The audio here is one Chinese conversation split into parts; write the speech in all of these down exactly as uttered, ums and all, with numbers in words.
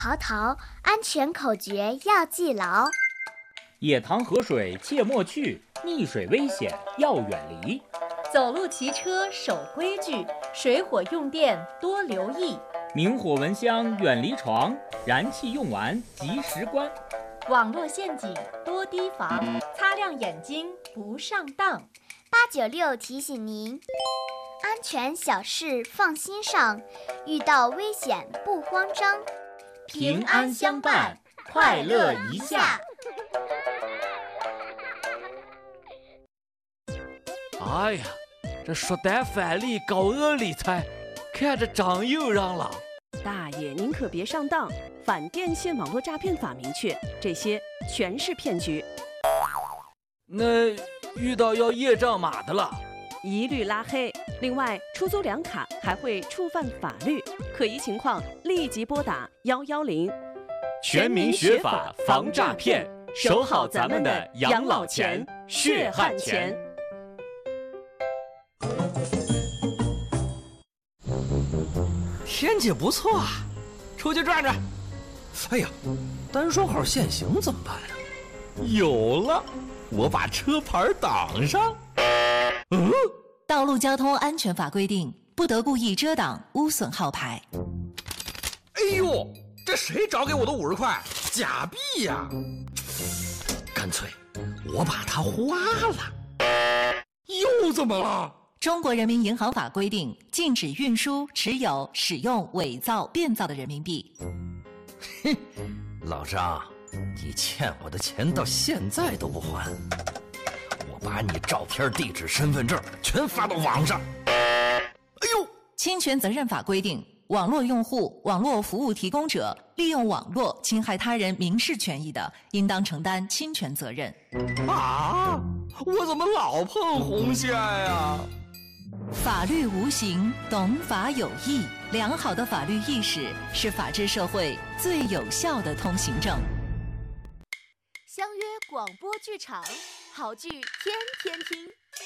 淘淘，安全口诀要记牢。 野塘河水切莫去，溺水危险要远离。 走路骑车守规矩，水火用电多留意。 明火蚊香远离床，燃气用完及时关。 网络陷阱多提防，擦亮眼睛不上当。 八九六提醒您，安全小事放心上，遇到危险不慌张， 平安相伴，快乐一下。 哎呀，这说单返利高额理财，看着长又让了。 大爷，您可别上当，反电信网络诈骗法明确，这些全是骗局。 那遇到要验证码的了， 一律拉黑。另外，出租两卡还会触犯法律，可疑情况立即拨打幺幺零。 全民学法防诈骗，守好咱们的养老钱、血汗钱。 天气不错啊，出去转转。哎呀，单双号限行怎么办啊？有了，我把车牌挡上。嗯， 道路交通安全法规定，不得故意遮挡、污损号牌。 哎呦，这谁找给我的五十块？假币呀！干脆我把它花了。又怎么了？ 中国人民银行法规定，禁止运输、持有、使用伪造、变造的人民币。 哼，老张，你欠我的钱到现在都不还，我把你照片、地址、身份证全发到网上。哎呦！ 侵权责任法规定，网络用户、网络服务提供者利用网络侵害他人民事权益的，应当承担侵权责任。 啊！我怎么老碰红线呀？ 法律无形，懂法有义。良好的法律意识是法治社会最有效的通行证。 相约广播剧场，好剧天天听。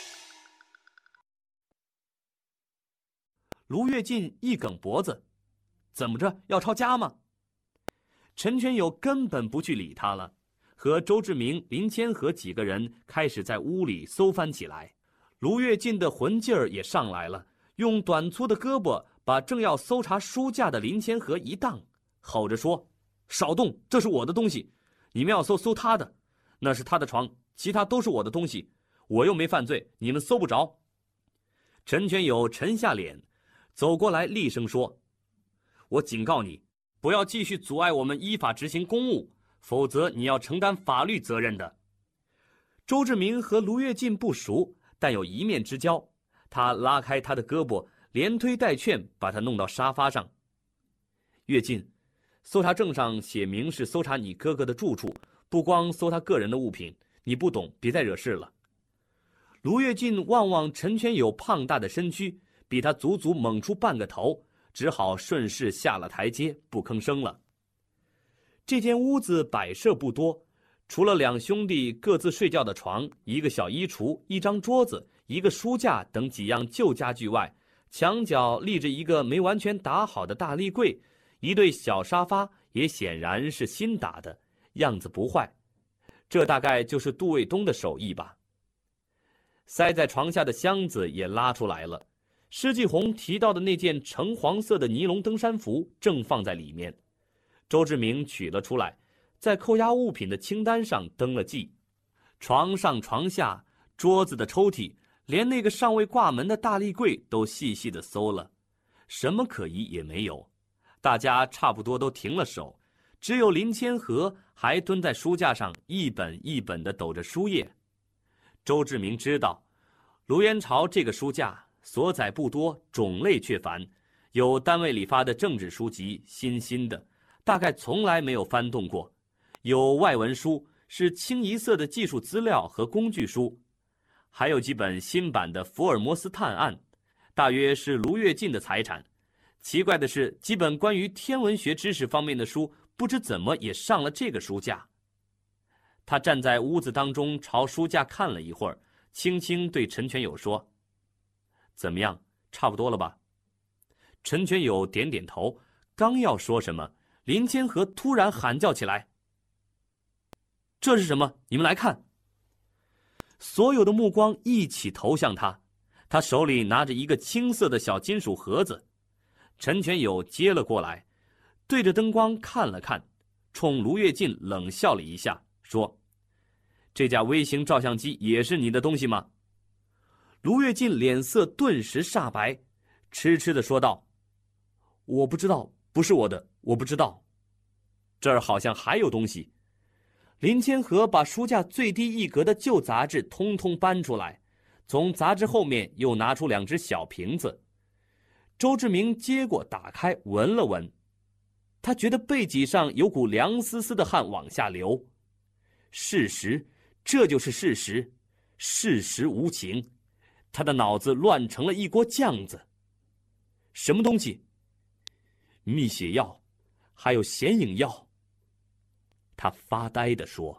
卢跃进一梗脖子，怎么着要抄家吗？陈全友根本不去理他了，和周志明、林谦和几个人开始在屋里搜翻起来。卢跃进的魂劲儿也上来了，用短粗的胳膊把正要搜查书架的林谦和一荡，吼着说：“少动，这是我的东西，你们要搜搜他的，那是他的床，其他都是我的东西，我又没犯罪，你们搜不着。”陈全友沉下脸，走过来厉声说：“我警告你，不要继续阻碍我们依法执行公务，否则你要承担法律责任的。”周志明和卢跃进不熟，但有一面之交，他拉开他的胳膊，连推带劝，把他弄到沙发上。跃进，搜查证上写明是搜查你哥哥的住处，不光搜他个人的物品，你不懂，别再惹事了。卢跃进望望陈全友胖大的身躯，比他足足猛出半个头，只好顺势下了台阶，不吭声了。这间屋子摆设不多，除了两兄弟各自睡觉的床、一个小衣橱、一张桌子、一个书架等几样旧家具外，墙角立着一个没完全打好的大立柜，一对小沙发也显然是新打的，样子不坏。这大概就是杜卫东的手艺吧。塞在床下的箱子也拉出来了，施继红提到的那件橙黄色的尼龙登山服正放在里面。周志明取了出来，在扣押物品的清单上登了记。床上床下桌子的抽屉，连那个尚未挂门的大立柜都细细地搜了，什么可疑也没有。大家差不多都停了手，只有林谦和还蹲在书架上一本一本地抖着书页。周志明知道卢元朝这个书架所载不多，种类却繁，有单位里发的政治书籍，新新的，大概从来没有翻动过，有外文书，是清一色的技术资料和工具书，还有几本新版的福尔摩斯探案，大约是卢跃进的财产。奇怪的是，几本关于天文学知识方面的书不知怎么也上了这个书架。他站在屋子当中，朝书架看了一会儿，轻轻对陈全友说：“怎么样，差不多了吧？”陈全友点点头，刚要说什么， 林千和突然喊叫起来：“这是什么？你们来看！”所有的目光一起投向他，他手里拿着一个青色的小金属盒子。陈全友接了过来，对着灯光看了看，冲卢跃进冷笑了一下，说：“这架微型照相机也是你的东西吗？”卢跃进脸色顿时煞白，痴痴地说道：“我不知道，不是我的，我不知道。这儿好像还有东西。”林千和把书架最低一格的旧杂志通通搬出来，从杂志后面又拿出两只小瓶子。周志明接过打开闻了闻，他觉得背脊上有股凉丝丝的汗往下流。事实，这就是事实，事实无情。他的脑子乱成了一锅酱子。什么东西？蜜血药，还有显影药。他发呆地说。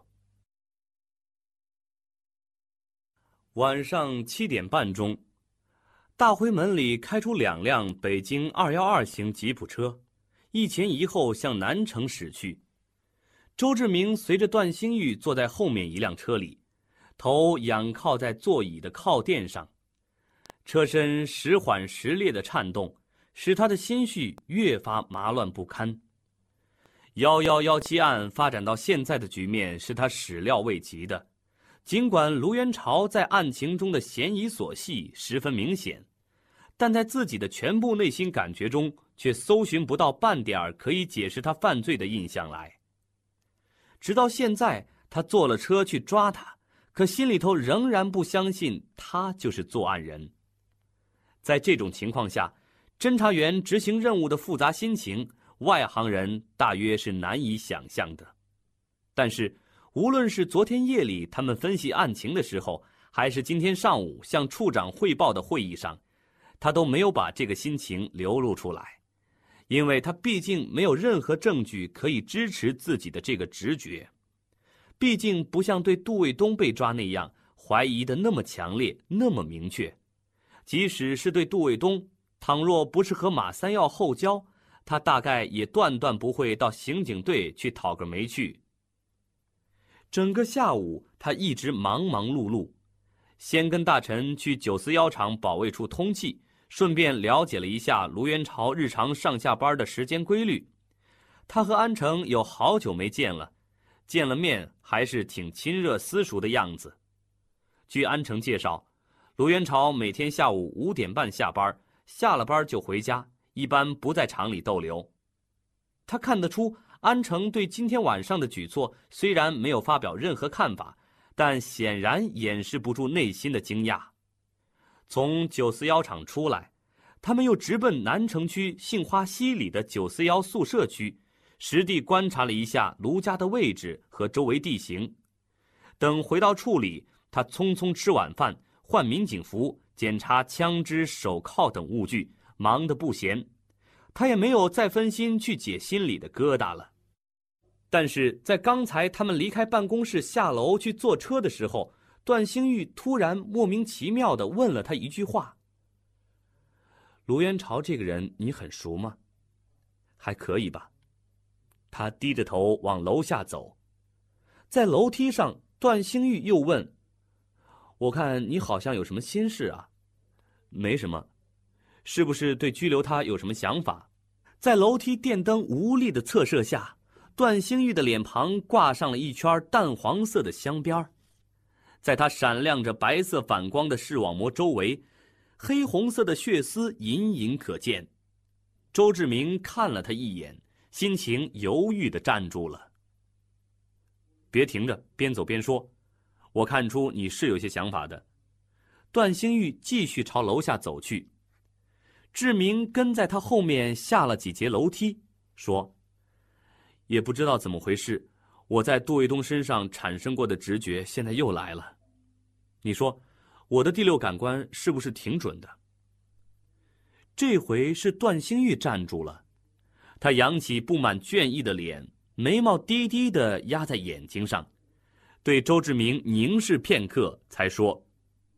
晚上七点半钟，大回门里开出两辆北京二一二型吉普车，一前一后向南城驶去。周志明随着段兴玉坐在后面一辆车里，头仰靠在座椅的靠垫上，车身时缓时烈的颤动，使他的心绪越发麻乱不堪。幺幺幺七案发展到现在的局面是他始料未及的，尽管卢元朝在案情中的嫌疑所系十分明显，但在自己的全部内心感觉中却搜寻不到半点可以解释他犯罪的印象来。直到现在，他坐了车去抓他，可心里头仍然不相信他就是作案人。在这种情况下，侦查员执行任务的复杂心情，外行人大约是难以想象的。但是无论是昨天夜里他们分析案情的时候，还是今天上午向处长汇报的会议上，他都没有把这个心情流露出来，因为他毕竟没有任何证据可以支持自己的这个直觉，毕竟不像对杜卫东被抓那样怀疑的那么强烈，那么明确。即使是对杜卫东，倘若不是和马三要后交，他大概也断断不会到刑警队去讨个没趣。整个下午他一直忙忙碌碌，先跟大臣去九四幺厂保卫处通气，顺便了解了一下卢元朝日常上下班的时间规律。他和安成有好久没见了，见了面还是挺亲热私熟的样子。据安成介绍，卢元朝每天下午五点半下班，下了班就回家，一般不在厂里逗留。他看得出安成对今天晚上的举措虽然没有发表任何看法，但显然掩饰不住内心的惊讶。从九四幺厂出来，他们又直奔南城区杏花溪里的九四幺宿舍区，实地观察了一下卢家的位置和周围地形。等回到处里，他匆匆吃晚饭，换民警服，检查枪支、手铐等物具，忙得不闲。他也没有再分心去解心里的疙瘩了。但是在刚才他们离开办公室下楼去坐车的时候，段兴玉突然莫名其妙地问了他一句话：“卢元朝这个人你很熟吗？”“还可以吧。”他低着头往楼下走。在楼梯上，段兴玉又问：“我看你好像有什么心事啊？”“没什么。”“是不是对拘留他有什么想法？”在楼梯电灯无力的侧射下，段兴玉的脸庞挂上了一圈淡黄色的镶边，在他闪亮着白色反光的视网膜周围，黑红色的血丝隐隐可见。周志明看了他一眼，心情犹豫地站住了。“别停着，边走边说，我看出你是有些想法的。”段兴玉继续朝楼下走去。志明跟在他后面下了几节楼梯，说：“也不知道怎么回事，我在杜卫东身上产生过的直觉现在又来了。你说，我的第六感官是不是挺准的？”这回是段兴玉站住了，他扬起布满倦意的脸，眉毛低低地压在眼睛上，对周志明凝视片刻，才说：“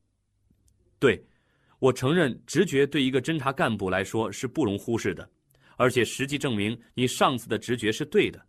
对，我承认直觉对一个侦察干部来说是不容忽视的， 而且实际证明你上次的直觉是对的。